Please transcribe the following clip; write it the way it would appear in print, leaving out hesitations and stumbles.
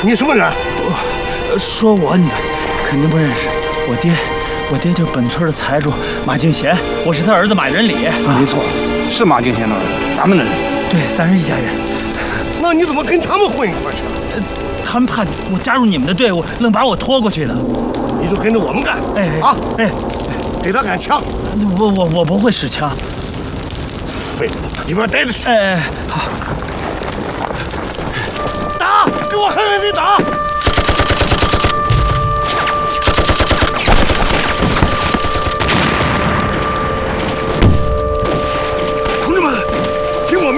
你什么人？ 说我你们肯定不认识，我爹就是本村的财主马敬贤，我是他儿子马仁礼。 没错，是马敬贤的儿子，咱们的人。 对，咱是一家人。 那你怎么跟他们混一块去了？ 他们怕我加入你们的队伍，愣把我拖过去的。 你就跟着我们干。给他杆枪。 我不会使枪。 废物，里边待着去。 好。 打，给我狠狠地